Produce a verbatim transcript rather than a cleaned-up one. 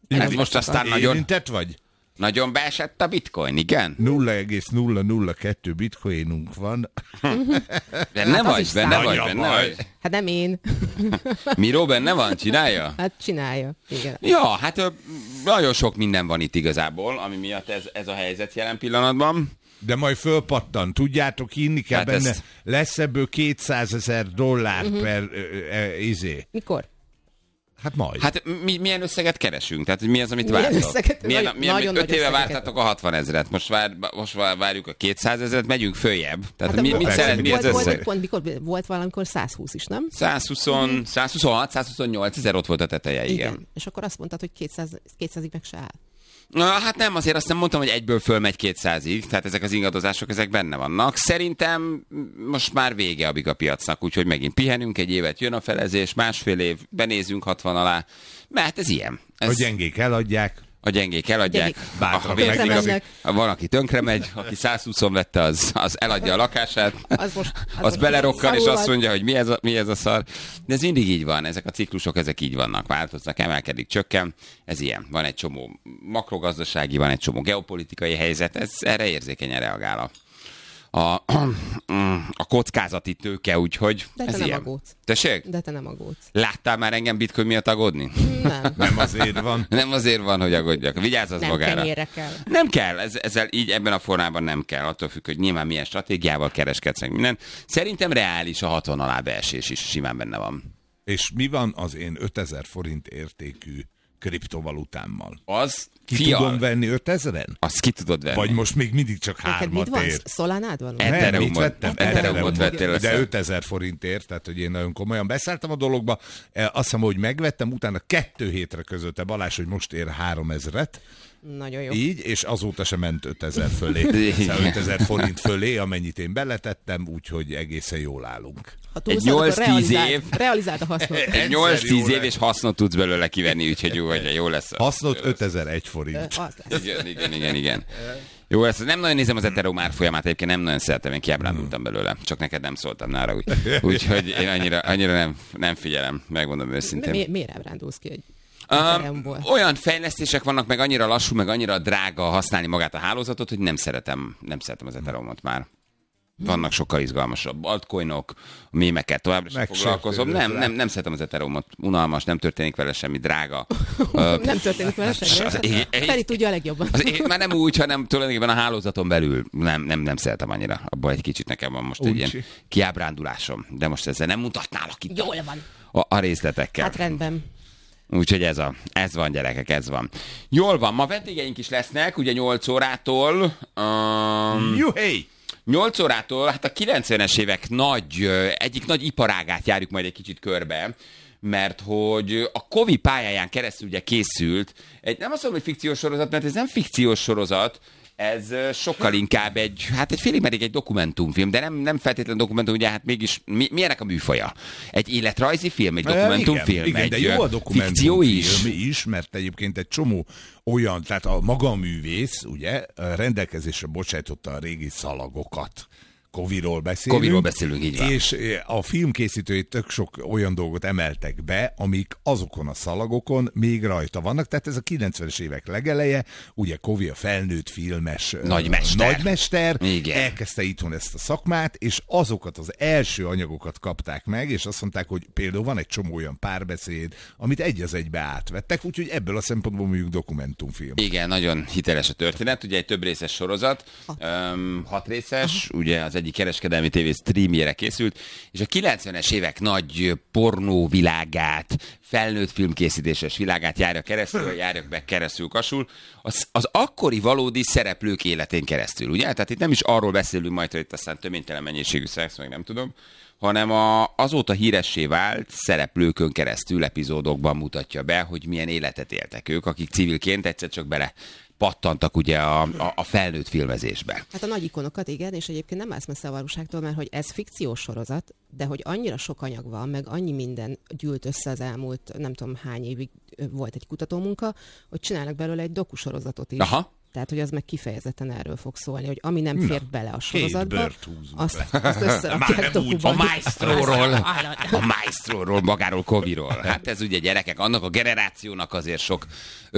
Hát most aztán nagyon... Érintett vagy? Nagyon beesett a bitcoin, igen? nulla egész nulla nulla kettő bitcoinunk van. Benne Hát vagy, benne vagy, Nagy a benne baj. vagy. Hát nem én. Miró benne van, csinálja? Hát csinálja, igen. Ja, hát ö, nagyon sok minden van itt igazából, ami miatt ez, ez a helyzet jelen pillanatban. De majd fölpattan. Tudjátok, inni kell Hát benne. ezt- Lesz ebből kétszázezer dollár uh-huh. per ö, ö, izé. Mikor? Hát majd. Hát mi, milyen összeget keresünk? Tehát hogy mi az, amit Milyen vártok? összeget? Milyen, Nagyon- milyen, nagyon öt nagy éve összegeket. vártatok a hatvan ezret, most, vár, most vár- várjuk a kétszázezret, megyünk följebb. Tehát Hát mi, a- mit persze, szeretné az volt, volt, összeg? egy pont, mikor volt valamikor száz húsz is, nem? százhúsz, százhuszonhat, százhuszonnyolc ezer ott volt a teteje, igen. igen. És akkor azt mondtad, hogy kétszáz, kétszázig meg se áll. Na, hát nem, azért azt nem mondtam, hogy egyből fölmegy kétszázig, tehát ezek az ingadozások, ezek benne vannak. Szerintem most már vége a bigapiacnak, úgyhogy megint pihenünk egy évet, jön a felezés, másfél év, benézünk hatvan alá, mert ez ilyen. Ez A gyengék eladják. a gyengék eladják, Gyengék. Bátran a vérzig, tönkre ami- mennek. ha van, aki tönkre megy, aki százhúszon vette, az, az eladja a lakását, Az most- az az most belerokkan, és szarul azt van. mondja, hogy mi ez, a, mi ez a szar. De ez mindig így van, ezek a ciklusok, ezek így vannak, változnak, emelkedik, csökken, ez ilyen. Van egy csomó makrogazdasági, van egy csomó geopolitikai helyzet, ez erre érzékenyen reagál a, a, a kockázati tőke, úgyhogy De te ez nem ilyen. aggódsz. Tessék? De te nem aggódsz. Láttál már engem bitcoin miatt aggódni? Nem. Nem azért van. Nem azért van, hogy aggódjak. Vigyázz az Nem magára. kenyérre kell. Nem kell, ez, ezzel így ebben a formában nem kell, attól függ, hogy nyilván milyen stratégiával kereskedsz meg minden. Szerintem reális a hatvan alá beesés is simán benne van. És mi van az én ötezer forint értékű kriptovalutámmal? Az Ki fial, tudom venni ötezeren? azt ki tudod venni. Vagy most még mindig csak Neked mit hármat van? ér? Szolánád van? Ed- Nem, Ethereumot- mit vettem? Ethereumot vettél De össze. ötezer forintért, tehát hogy én nagyon komolyan beszálltam a dologba. Eh, Azt hiszem, hogy megvettem, utána kettő hétre közölte Balázs, hogy most ér háromezret. Nagyon jó. Így, és azóta sem ment ötezer fölé. Szóval ötezer forint fölé, amennyit én beletettem, úgyhogy egészen jól állunk. Ha Egy túlszalad, akkor nyolc-tíz realizáld- év. Realizáld a hasznot. Egy nyolc-tíz jó év és hasznot tudsz belőle kivenni, úgyhogy jó, hogy jó lesz. a- Hasznot jó lesz. ötezer-egy forint. Az lesz. Igen, igen, igen, igen. Jó, ezt nem nagyon nézem az Ethereum árfolyamát, egyébként nem nagyon szeretem, én kiábrándultam belőle. Csak neked nem szóltam nála, úgy. Úgyhogy én annyira, annyira nem, nem figyelem, megmondom őszintén. Mi, miért ábrándulsz ki egy Um, Ethereumból? olyan fejlesztések vannak, meg annyira lassú, meg annyira drága használni magát a hálózatot, hogy nem szeretem, nem szeretem az Ethereumot már. Vannak sokkal izgalmasabb altcoinok, mémekkel továbbra sem Megsértődöm foglalkozom. Nem, rá. nem, nem szeretem az Ethereumot. Unalmas, nem történik vele semmi, drága. Nem történik vele az semmi. ég- ég- Feri tudja a legjobban. Az én, már nem úgy, hanem tulajdonképpen a hálózaton belül nem, nem, nem szeretem annyira. Abban egy kicsit nekem van most egy Úgy ilyen si. kiábrándulásom. De most ezzel nem mutatnálok itt Jól van. a, a részletekkel. Hát rendben. Úgyhogy ez, a, ez van, gyerekek, ez van. Jól van, ma vendégeink is lesznek, ugye nyolc órától. Um, Juhé! nyolc órától, hát a kilencvenes évek nagy, ö, egyik nagy iparágát járjuk majd egy kicsit körbe, mert hogy a Kovi pályáján keresztül ugye készült egy, nem azt mondom, hogy fikciós sorozat, mert ez nem fikciós sorozat, ez ö, sokkal inkább egy, hát egy félig meddig egy dokumentumfilm, de nem, nem feltétlenül dokumentum, ugye hát mégis mi, mi ennek a műfaja? Egy életrajzi film, egy dokumentumfilm, igen, igen, egy de jó a ö, fikció is. dokumentumfilm is, mert egyébként egy csomó olyan, tehát a maga a művész, ugye, rendelkezésre bocsájtotta a régi szalagokat. Koviról beszélünk. Koviról beszélünk, így van. És a filmkészítői tök sok olyan dolgot emeltek be, amik azokon a szalagokon még rajta vannak. Tehát ez a kilencvenes évek legeleje, ugye Kovi a felnőtt filmes Nagymester. nagymester, Igen. elkezdte itthon ezt a szakmát, és azokat az első anyagokat kapták meg, és azt mondták, hogy például van egy csomó olyan párbeszéd, amit egy az egybe átvettek, úgyhogy ebből a szempontból mondjuk dokumentumfilm. Igen, nagyon hiteles a történet, ugye egy több részes sorozat, öm, hat részes, Aha. ugye az egyik kereskedelmi tévé streamjére készült, és a kilencvenes évek nagy pornó világát, felnőtt filmkészítéses világát járja keresztül, járja be keresztül kasul, az, az akkori valódi szereplők életén keresztül, ugye? Tehát itt nem is arról beszélünk majd, hogy itt aztán töménytelen mennyiségű szex, meg nem tudom, hanem a, azóta híressé vált szereplőkön keresztül epizódokban mutatja be, hogy milyen életet éltek ők, akik civilként egyszer csak bele pattantak ugye a, a, a felnőtt filmezésbe. Hát a nagy ikonokat, igen, és egyébként nem állsz messze a valóságtól, mert hogy ez fikciós sorozat, de hogy annyira sok anyag van, meg annyi minden gyűlt össze az elmúlt, nem tudom hány évig volt egy kutatómunka, hogy csinálnak belőle egy dokusorozatot is. Aha. Tehát, hogy az meg kifejezetten erről fog szólni, hogy ami nem fér Na, bele a két sorozatba, bört húzunk azt, le. azt összerakják A dokuban. Maestróról, a Maestróról, magáról Koviról. Hát ez ugye gyerekek, annak a generációnak azért sok